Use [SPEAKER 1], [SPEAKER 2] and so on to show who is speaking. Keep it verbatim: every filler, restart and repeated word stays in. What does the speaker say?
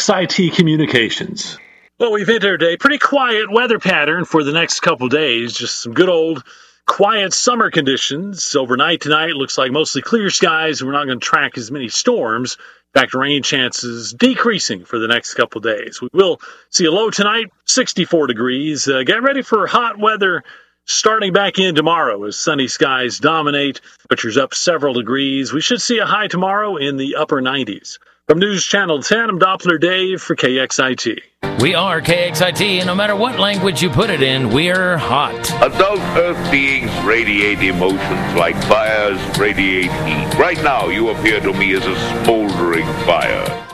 [SPEAKER 1] X I T Communications. Well, we've entered a pretty quiet weather pattern for the next couple days. Just some good old quiet summer conditions. Overnight tonight, looks like mostly clear skies. We're not going to track as many storms. In fact, rain chances decreasing for the next couple days. We will see a low tonight, sixty-four degrees. Uh, get ready for hot weather starting back in tomorrow as sunny skies dominate. Temperatures up several degrees. We should see a high tomorrow in the upper nineties. From News Channel ten, I'm Doppler Dave for K X I T.
[SPEAKER 2] We are K X I T, and no matter what language you put it in, we're hot.
[SPEAKER 3] Adult Earth beings radiate emotions like fires radiate heat. Right now, you appear to me as a smoldering fire.